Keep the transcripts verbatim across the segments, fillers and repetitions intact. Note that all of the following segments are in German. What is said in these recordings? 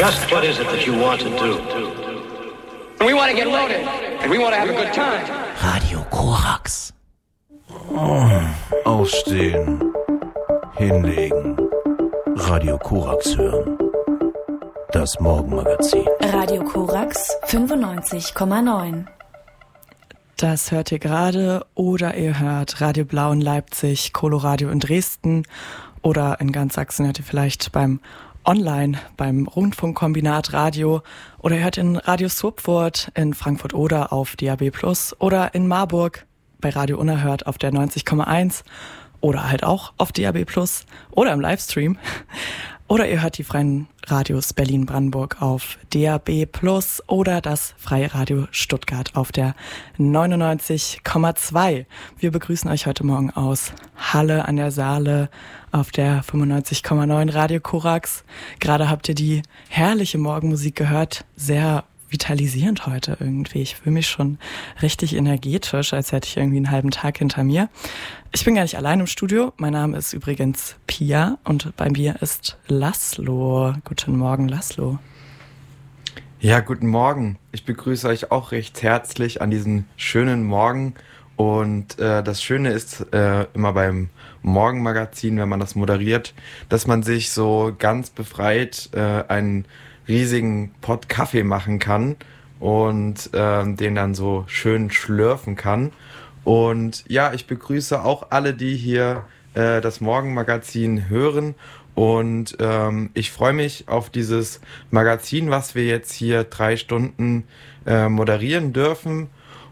Just what is it that you want to do? We want to get loaded, and we want to have a good time. Radio Korax. Aufstehen. Hinlegen. Radio Korax hören. Das Morgenmagazin. Radio Korax fünfundneunzig Komma neun. Das hört ihr gerade oder ihr hört Radio Blau in Leipzig, Coloradio in Dresden oder in ganz Sachsen hört ihr vielleicht beim Online, beim Rundfunkkombinat Radio oder ihr hört in Radio Swupfurt in Frankfurt oder auf D A B plus oder in Marburg bei Radio Unerhört auf der neunzig Komma eins oder halt auch auf D A B plus oder im Livestream. Oder ihr hört die freien Radios Berlin-Brandenburg auf D A B plus oder das Freie Radio Stuttgart auf der neunundneunzig Komma zwei. Wir begrüßen euch heute Morgen aus Halle an der Saale auf der fünfundneunzig Komma neun Radio Korax. Gerade habt ihr die herrliche Morgenmusik gehört, sehr vitalisierend heute irgendwie. Ich fühle mich schon richtig energetisch, als hätte ich irgendwie einen halben Tag hinter mir. Ich bin gar nicht allein im Studio. Mein Name ist übrigens Pia und bei mir ist Laszlo. Guten Morgen, Laszlo. Ja, guten Morgen. Ich begrüße euch auch recht herzlich an diesem schönen Morgen. Und äh, das Schöne ist äh, immer beim Morgenmagazin, wenn man das moderiert, dass man sich so ganz befreit äh, einen riesigen Pott Kaffee machen kann und äh, den dann so schön schlürfen kann. Und ja, ich begrüße auch alle, die hier äh, das Morgenmagazin hören. Und ähm, ich freue mich auf dieses Magazin, was wir jetzt hier drei Stunden äh, moderieren dürfen.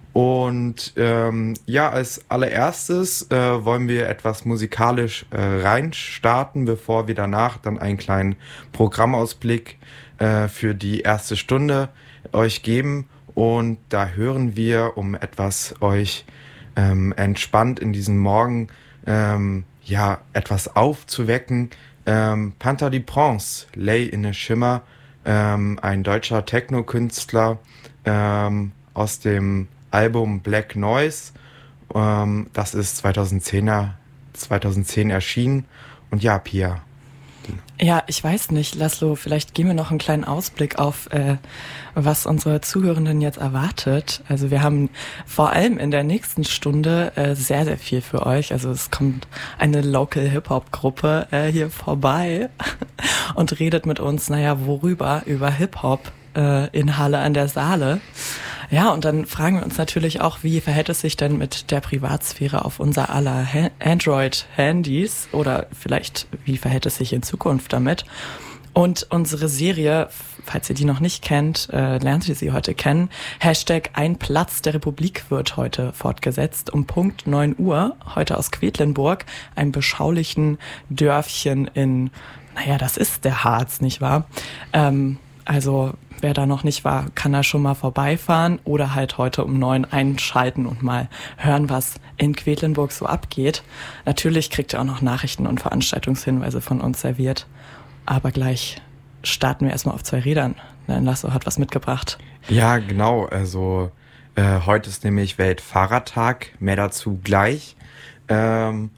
Und ähm, ja, als allererstes äh, wollen wir etwas musikalisch äh, reinstarten, bevor wir danach dann einen kleinen Programmausblick äh, für die erste Stunde euch geben. Und da hören wir, um etwas euch ähm, entspannt in diesen Morgen ähm, ja etwas aufzuwecken, ähm, Panther die Prince, Lay in a Shimmer, ähm, ein deutscher Techno-Künstler ähm, aus dem Album Black Noise, ähm, das ist zweitausendzehner, zweitausendzehn erschienen. Und ja, Pia. Ja, ich weiß nicht, Laszlo, vielleicht geben wir noch einen kleinen Ausblick auf, äh, was unsere Zuhörenden jetzt erwartet. Also wir haben vor allem in der nächsten Stunde äh, sehr, sehr viel für euch. Also es kommt eine Local-Hip-Hop-Gruppe äh, hier vorbei und redet mit uns, naja, worüber? Über Hip-Hop äh, in Halle an der Saale. Ja, und dann fragen wir uns natürlich auch, wie verhält es sich denn mit der Privatsphäre auf unser aller ha- Android-Handys oder vielleicht, wie verhält es sich in Zukunft damit? Und unsere Serie, falls ihr die noch nicht kennt, äh, lernt ihr sie heute kennen. Hashtag Ein Platz der Republik wird heute fortgesetzt um Punkt neun Uhr, heute aus Quedlinburg, einem beschaulichen Dörfchen in, naja, das ist der Harz, nicht wahr? Ähm, also wer da noch nicht war, kann da schon mal vorbeifahren oder halt heute um neun einschalten und mal hören, was in Quedlinburg so abgeht. Natürlich kriegt ihr auch noch Nachrichten und Veranstaltungshinweise von uns serviert. Aber gleich starten wir erstmal auf zwei Rädern. Laszlo hat was mitgebracht. Ja, genau. Also äh, heute ist nämlich Weltfahrradtag. Mehr dazu gleich. Ähm,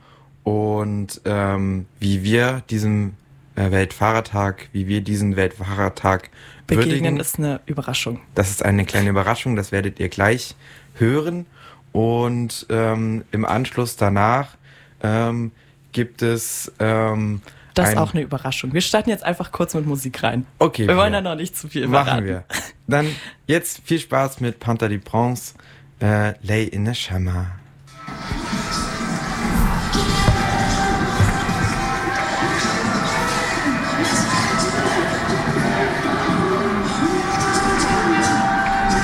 und ähm, wie wir diesen äh, Weltfahrradtag, wie wir diesen Weltfahrradtag Begegnen würdigen, ist eine Überraschung. Das ist eine kleine Überraschung, das werdet ihr gleich hören. Und ähm, im Anschluss danach ähm, gibt es ähm, Das ist ein auch eine Überraschung. Wir starten jetzt einfach kurz mit Musik rein. Okay. Wir wollen ja noch nicht zu viel machen verraten. wir. Dann jetzt viel Spaß mit Panther die Prince, äh, Lay in a Shimmer.